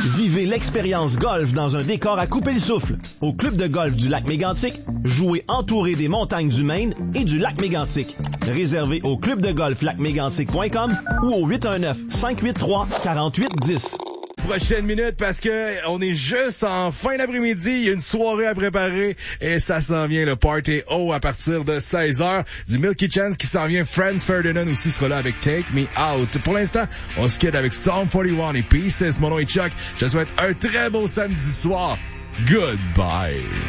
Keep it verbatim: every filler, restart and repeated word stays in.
Vivez l'expérience golf dans un décor à couper le souffle. Au club de golf du lac Mégantic, jouez entouré des montagnes du Maine et du lac Mégantic. Réservé au club de golf lac mégantic point com ou au huit un neuf, cinq huit trois, quatre huit un zéro. Prochaine minute parce que on est juste en fin d'après-midi, il y a une soirée à préparer et ça s'en vient le Party O à partir de seize heures. Du Milky Chance qui s'en vient, Franz Ferdinand aussi sera là avec Take Me Out. Pour l'instant, on se quitte avec Psalm quarante et un et Pieces. Mon nom est Chuck. Je te souhaite un très beau samedi soir. Goodbye.